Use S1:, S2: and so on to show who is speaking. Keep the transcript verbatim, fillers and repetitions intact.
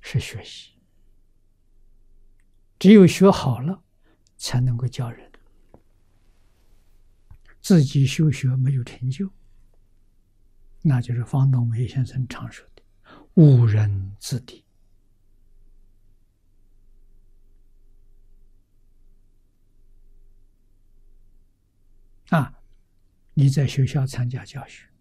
S1: 是学习，只有学好了，才能够教人。自己修学没有成就，那就是方东梅先生常说的“误人子弟”。啊，你在学校参加教学，